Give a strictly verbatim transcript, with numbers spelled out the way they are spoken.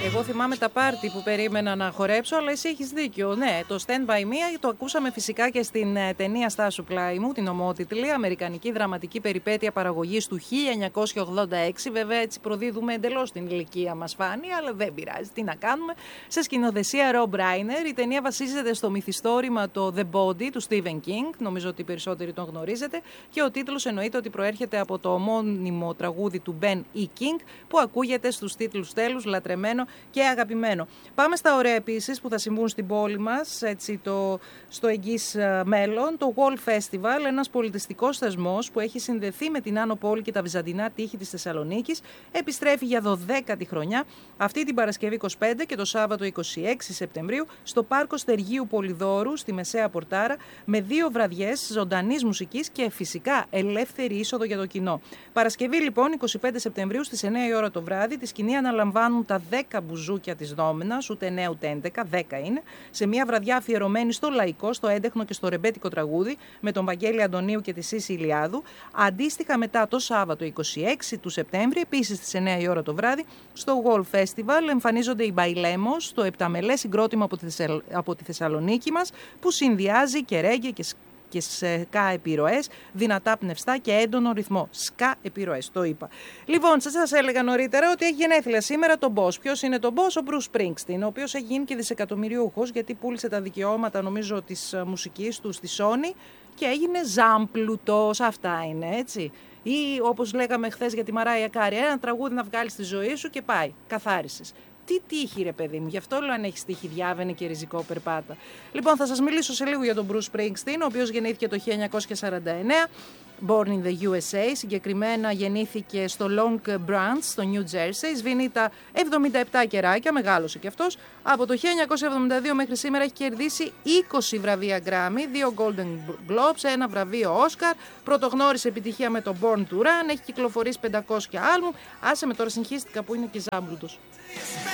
Εγώ θυμάμαι τα πάρτι που περίμενα να χορέψω, αλλά εσύ έχεις δίκιο. Ναι, το Stand By Me το ακούσαμε φυσικά και στην ταινία Στάσου Πλάι μου, την ομότιτλη αμερικανική δραματική περιπέτεια παραγωγής του χίλια εννιακόσια ογδόντα έξι. Βέβαια, έτσι προδίδουμε εντελώς την ηλικία μας, φάνη, αλλά δεν πειράζει. Τι να κάνουμε. Σε σκηνοθεσία Rob Reiner, η ταινία βασίζεται στο μυθιστόρημα το The Body του Stephen King. Νομίζω ότι οι περισσότεροι τον γνωρίζετε. Και ο τίτλος εννοείται ότι προέρχεται από το ομώνυμο τραγούδι του Ben E. King, που ακούγεται στους τίτλους τέλους, λατρεμένο και αγαπημένο. Πάμε στα ωραία επίσης που θα συμβούν στην πόλη μας, έτσι, το, στο εγγύς μέλλον. Το Wall Festival, ένας πολιτιστικός θεσμός που έχει συνδεθεί με την Άνω Πόλη και τα βυζαντινά τείχη της Θεσσαλονίκης, επιστρέφει για δωδέκατη χρονιά αυτή την Παρασκευή είκοσι πέντε και το Σάββατο είκοσι έξι Σεπτεμβρίου στο Πάρκο Στεργίου Πολυδόρου στη Μεσαία Πορτάρα, με δύο βραδιές ζωντανής μουσικής και φυσικά ελεύθερη είσοδο για το κοινό. Παρασκευή λοιπόν είκοσι πέντε Σεπτεμβρίου στις εννιά η ώρα το βράδυ, τη σκηνή αναλαμβάνουν τα δέκα μπουζούκια της Δόμηνας, ούτε εννιά ούτε έντεκα, δέκα είναι, σε μια βραδιά αφιερωμένη στο λαϊκό, στο έντεχνο και στο ρεμπέτικο τραγούδι με τον Βαγγέλη Αντωνίου και τη Σύση Ηλιάδου. Αντίστοιχα μετά το Σάββατο είκοσι έξι του Σεπτέμβρη, επίσης στις εννιά η ώρα το βράδυ, στο Wall Festival εμφανίζονται οι Μπαϊλέμος, το επταμελές συγκρότημα από τη, Θεσσαλ... από τη Θεσσαλονίκη μας, που συνδυάζει και ρέγγε και και ska επιρροές, δυνατά πνευστά και έντονο ρυθμό. Ska επιρροές, το είπα. Λοιπόν, σας έλεγα νωρίτερα ότι έχει γενέθλια σήμερα τον boss. Ποιος είναι τον boss? Ο Bruce Springsteen, ο οποίος έχει γίνει και δισεκατομμυριούχος, γιατί πούλησε τα δικαιώματα, νομίζω, της μουσικής του στη Sony και έγινε ζάμπλουτος. Αυτά είναι, έτσι. Ή όπως λέγαμε χθες για τη Μαράια Κάρι, ένα τραγούδι να βγάλεις στη ζωή σου και πάει. Καθάρισες. Τι τύχη, ρε παιδί μου, γι' αυτό λέω αν έχει τύχη, διάβαινε και ριζικό περπάτα. Λοιπόν, θα σας μιλήσω σε λίγο για τον Bruce Springsteen, ο οποίος γεννήθηκε το χίλια εννιακόσια σαράντα εννέα, born in the γιου ες έι, συγκεκριμένα γεννήθηκε στο Long Branch, στο New Jersey, σβήνει τα εβδομήντα επτά κεράκια, μεγάλωσε κι αυτός. Από το χίλια εννιακόσια εβδομήντα δύο μέχρι σήμερα έχει κερδίσει είκοσι βραβεία Grammy, δύο Golden Globes, ένα βραβείο Oscar, πρωτογνώρισε επιτυχία με το Born to Run, έχει κυκλοφορήσει πεντακόσια άλμπουμ. Άσε με τώρα, συγχύστηκα που είναι και ζάμπλουτος.